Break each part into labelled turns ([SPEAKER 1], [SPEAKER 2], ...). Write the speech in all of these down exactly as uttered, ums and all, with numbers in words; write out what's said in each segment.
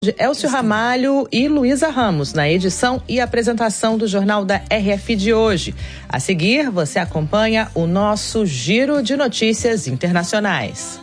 [SPEAKER 1] de Elcio Ramalho e Luísa Ramos, na edição e apresentação do Jornal da R F de hoje. A seguir, você acompanha o nosso Giro de Notícias Internacionais.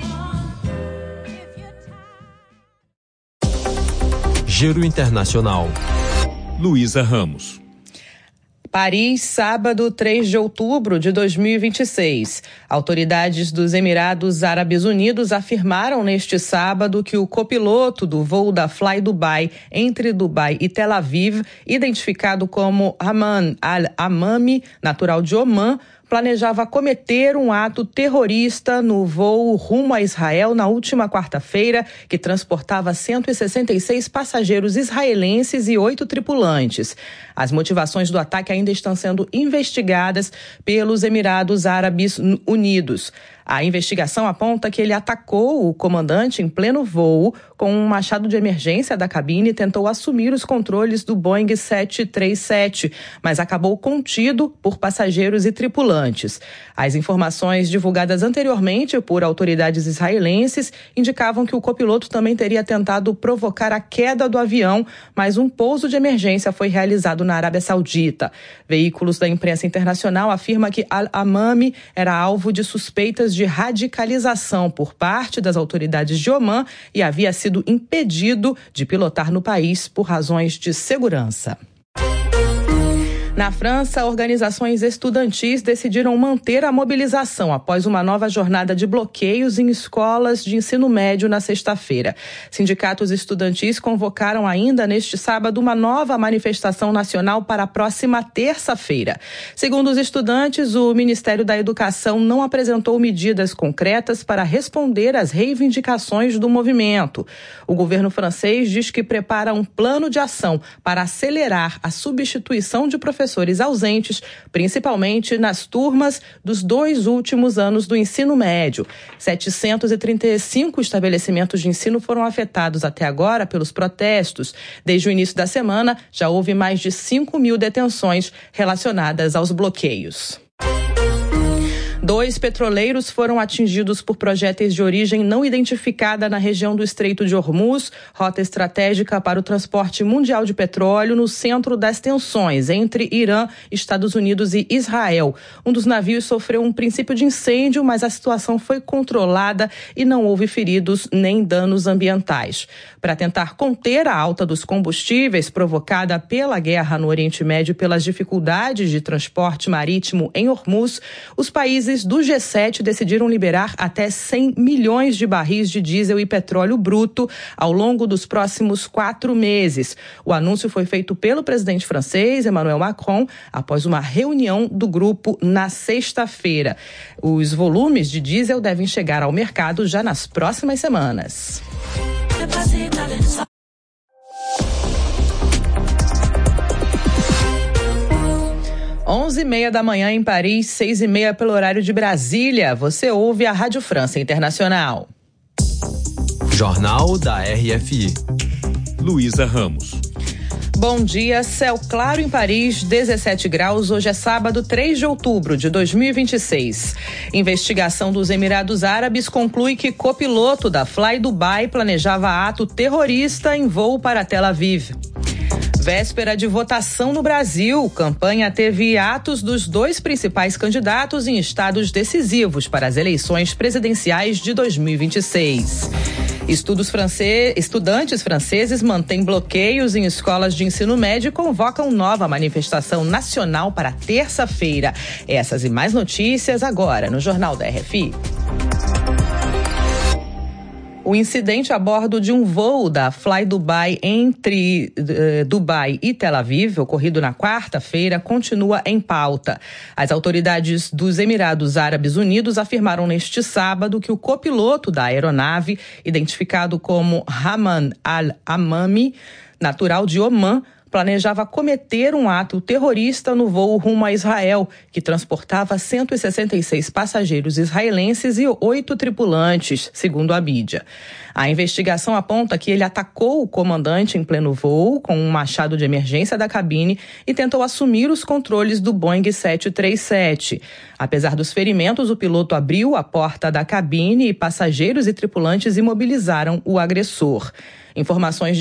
[SPEAKER 2] Giro Internacional. Luísa Ramos.
[SPEAKER 1] Paris, sábado, três de outubro de dois mil e vinte e seis. Autoridades dos Emirados Árabes Unidos afirmaram neste sábado que o copiloto do voo da Fly Dubai entre Dubai e Tel Aviv, identificado como Haman al-Amami, natural de Omã, planejava cometer um ato terrorista no voo rumo a Israel na última quarta-feira, que transportava cento e sessenta e seis passageiros israelenses e oito tripulantes. As motivações do ataque ainda estão sendo investigadas pelos Emirados Árabes Unidos. A investigação aponta que ele atacou o comandante em pleno voo com um machado de emergência da cabine e tentou assumir os controles do Boeing sete três sete, mas acabou contido por passageiros e tripulantes. As informações divulgadas anteriormente por autoridades israelenses indicavam que o copiloto também teria tentado provocar a queda do avião, mas um pouso de emergência foi realizado na Arábia Saudita. Veículos da imprensa internacional afirmam que Al-Amami era alvo de suspeitas de radicalização por parte das autoridades de Omã e havia sido impedido de pilotar no país por razões de segurança. Na França, organizações estudantis decidiram manter a mobilização após uma nova jornada de bloqueios em escolas de ensino médio na sexta-feira. Sindicatos estudantis convocaram ainda neste sábado uma nova manifestação nacional para a próxima terça-feira. Segundo os estudantes, o Ministério da Educação não apresentou medidas concretas para responder às reivindicações do movimento. O governo francês diz que prepara um plano de ação para acelerar a substituição de professores professores ausentes, principalmente nas turmas dos dois últimos anos do ensino médio. setecentos e trinta e cinco estabelecimentos de ensino foram afetados até agora pelos protestos. Desde o início da semana, já houve mais de cinco mil detenções relacionadas aos bloqueios. Dois petroleiros foram atingidos por projéteis de origem não identificada na região do Estreito de Hormuz, rota estratégica para o transporte mundial de petróleo no centro das tensões entre Irã, Estados Unidos e Israel. Um dos navios sofreu um princípio de incêndio, mas a situação foi controlada e não houve feridos nem danos ambientais. Para tentar conter a alta dos combustíveis provocada pela guerra no Oriente Médio e pelas dificuldades de transporte marítimo em Hormuz, os países do G sete decidiram liberar até cem milhões de barris de diesel e petróleo bruto ao longo dos próximos quatro meses. O anúncio foi feito pelo presidente francês, Emmanuel Macron, após uma reunião do grupo na sexta-feira. Os volumes de diesel devem chegar ao mercado já nas próximas semanas. onze e meia da manhã em Paris, seis e meia pelo horário de Brasília. Você ouve a Rádio França Internacional.
[SPEAKER 2] Jornal da R F I. Luísa Ramos.
[SPEAKER 1] Bom dia, céu claro em Paris, dezessete graus. Hoje é sábado, três de outubro de dois mil e vinte e seis. Investigação dos Emirados Árabes conclui que copiloto da Fly Dubai planejava ato terrorista em voo para Tel Aviv. Véspera de votação no Brasil, campanha teve atos dos dois principais candidatos em estados decisivos para as eleições presidenciais de dois mil e vinte e seis. Estudos france... Estudantes franceses mantêm bloqueios em escolas de ensino médio e convocam nova manifestação nacional para terça-feira. Essas e mais notícias agora no Jornal da R F I. O incidente a bordo de um voo da Fly Dubai entre uh, Dubai e Tel Aviv, ocorrido na quarta-feira, continua em pauta. As autoridades dos Emirados Árabes Unidos afirmaram neste sábado que o copiloto da aeronave, identificado como Haman al-Amami, natural de Omã, planejava cometer um ato terrorista no voo rumo a Israel, que transportava cento e sessenta e seis passageiros israelenses e oito tripulantes, segundo a mídia. A investigação aponta que ele atacou o comandante em pleno voo com um machado de emergência da cabine e tentou assumir os controles do Boeing sete três sete. Apesar dos ferimentos, o piloto abriu a porta da cabine e passageiros e tripulantes imobilizaram o agressor. Informações